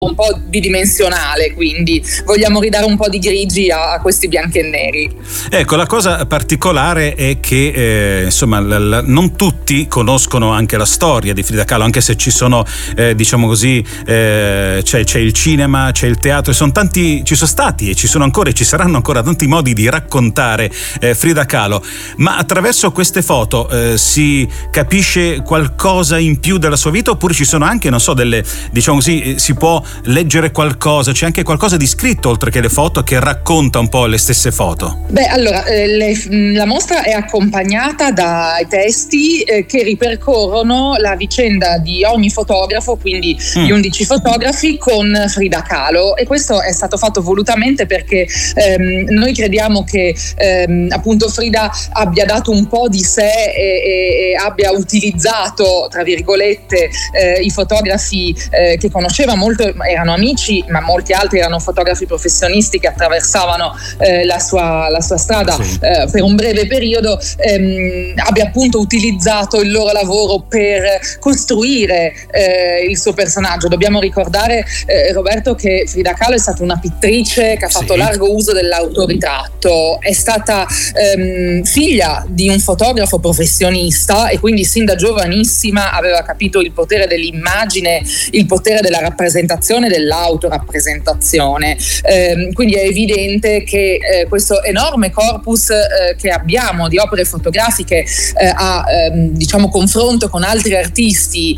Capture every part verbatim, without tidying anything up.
un po' bidimensionale, quindi vogliamo ridare un po' di grigi a, a questi bianchi e neri. Ecco, la cosa particolare è che eh, insomma la, la, non tutti conoscono anche la storia di Frida Kahlo, anche se ci sono eh, diciamo così eh, c'è, c'è il cinema, c'è il teatro, e sono tanti, ci sono stati e ci sono ancora e ci saranno ancora tanti modi di raccontare eh, Frida Kahlo, ma attraverso queste foto eh, si capisce qualcosa in più della sua vita, oppure ci sono anche, non so, delle, diciamo così, si può leggere qualcosa, c'è anche qualcosa di scritto oltre che le foto che racconta un po' le stesse foto? Beh, allora eh, le, la mostra è accompagnata dai testi eh, che ripercorrono la vicenda di ogni fotografo, quindi mm. di undici fotografi, con Frida Kahlo, e questo è stato fatto volutamente perché ehm, noi crediamo che ehm, appunto Frida abbia dato un po' di sé e, e, e abbia utilizzato, tra virgolette, eh, i fotografi eh, che conosceva molto, erano amici, ma molti altri erano fotografi professionisti che attraversavano eh, la sua la sua strada sì. eh, per un breve periodo, ehm, abbia appunto utilizzato il loro lavoro per costruire eh, il suo personaggio. Dobbiamo ricordare, eh, Roberto, che Frida Kahlo è stata una pittrice che ha fatto sì. largo uso dell'autoritratto, è stata ehm, figlia di un fotografo professionista e quindi sin da giovanissima aveva capito il potere dell'immagine, il potere della rappresentazione, dell'autorappresentazione. Eh, quindi è evidente che eh, questo enorme corpus eh, che abbiamo di opere fotografiche eh, a ehm, diciamo confronto con altri artisti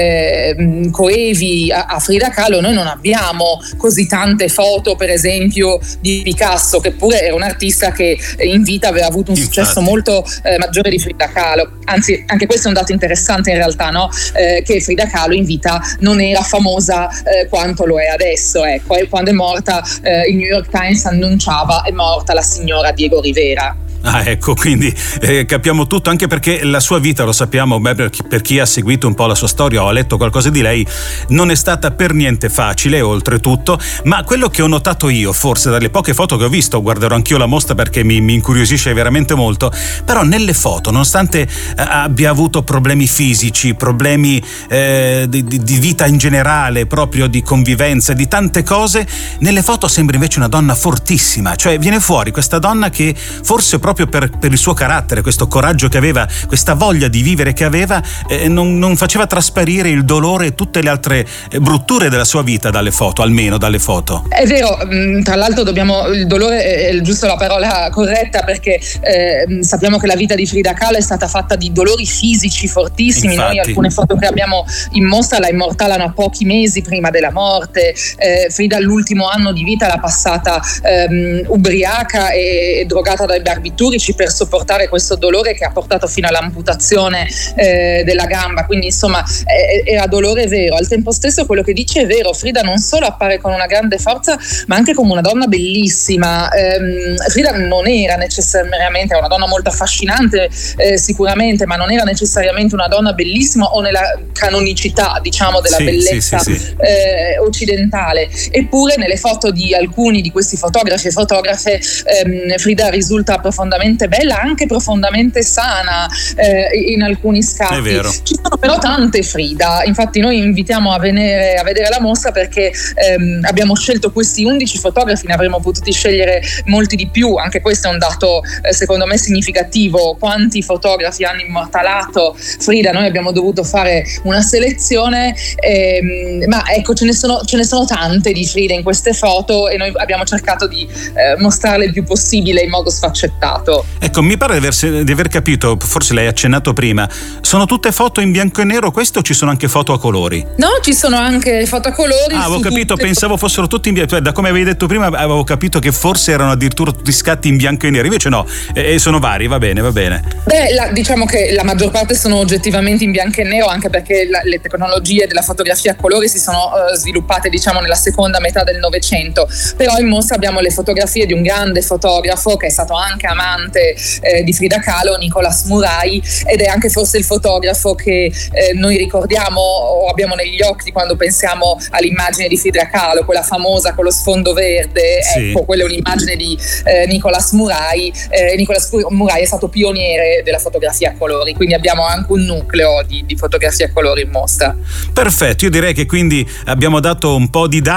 eh, coevi a, a Frida Kahlo, noi non abbiamo così tante foto, per esempio, di Picasso, che pure era un artista che in vita aveva avuto un successo molto eh, maggiore di Frida Kahlo. Anzi, anche questo è un dato interessante in realtà, no? Eh, che Frida Kahlo in vita non era famosa eh, quanto lo è adesso, ecco, e quando è morta eh, il New York Times annunciava: è morta la signora Diego Rivera. Ah, ecco, quindi eh, capiamo tutto, anche perché la sua vita, lo sappiamo, beh, per, chi, per chi ha seguito un po' la sua storia o ha letto qualcosa di lei, non è stata per niente facile, oltretutto. Ma quello che ho notato io, forse dalle poche foto che ho visto, guarderò anch'io la mostra perché mi, mi incuriosisce veramente molto, però nelle foto, nonostante eh, abbia avuto problemi fisici, problemi eh, di, di vita in generale, proprio di convivenza, di tante cose, nelle foto sembra invece una donna fortissima, cioè viene fuori questa donna che forse proprio per, per il suo carattere, questo coraggio che aveva, questa voglia di vivere che aveva, eh, non, non faceva trasparire il dolore e tutte le altre eh, brutture della sua vita dalle foto, almeno dalle foto. È vero, tra l'altro dobbiamo, il dolore è giusto la parola corretta, perché eh, sappiamo che la vita di Frida Kahlo è stata fatta di dolori fisici fortissimi. Infatti. Noi alcune foto che abbiamo in mostra la immortalano a pochi mesi prima della morte. eh, Frida l'ultimo anno di vita l'ha passata ehm, ubriaca e, e drogata dai barbiturici per sopportare questo dolore che ha portato fino all'amputazione eh, della gamba. Quindi insomma eh, era dolore vero. Al tempo stesso quello che dice è vero: Frida non solo appare con una grande forza, ma anche come una donna bellissima. ehm, Frida non era necessariamente, era una donna molto affascinante eh, sicuramente, ma non era necessariamente una donna bellissima o nella canonicità, diciamo, della sì, bellezza sì, sì, sì. Eh, occidentale. Eppure nelle foto di alcuni di questi fotografi e fotografe ehm, Frida risulta profondamente bella, anche profondamente sana eh, in alcuni scatti. È vero. Ci sono però tante Frida, infatti noi invitiamo a venire a vedere la mostra perché ehm, abbiamo scelto questi undici fotografi, ne avremmo potuti scegliere molti di più. Anche questo è un dato eh, secondo me significativo: quanti fotografi hanno immortalato Frida. Noi abbiamo dovuto fare una selezione, ehm, ma ecco, ce ne sono ce ne sono tante di Frida in queste foto e noi abbiamo cercato di eh, mostrarle il più possibile in modo sfaccettato. Ecco, mi pare di aver, di aver capito, forse l'hai accennato prima, sono tutte foto in bianco e nero queste o ci sono anche foto a colori? No, ci sono anche foto a colori. Ah, avevo capito, pensavo fossero tutti in bianco, cioè, da come avevi detto prima avevo capito che forse erano addirittura tutti scatti in bianco e nero, invece no, e eh, sono vari, va bene, va bene. Beh, la, diciamo che la maggior parte sono oggettivamente in bianco e nero, anche perché la, le tecnologie della fotografia a colori si sono uh, sviluppate, diciamo, nella seconda metà del Novecento. Però in mostra abbiamo le fotografie di un grande fotografo che è stato anche amante eh, di Frida Kahlo, Nicolas Murail, ed è anche forse il fotografo che eh, noi ricordiamo o abbiamo negli occhi quando pensiamo all'immagine di Frida Kahlo, quella famosa con lo sfondo verde. Sì. Ecco, quella è un'immagine di eh, Nicolas Murail. eh, Nicolas Murail è stato pioniere della fotografia a colori, quindi abbiamo anche un nucleo di, di fotografia a colori in mostra. Perfetto, io direi che quindi abbiamo dato un po' di dati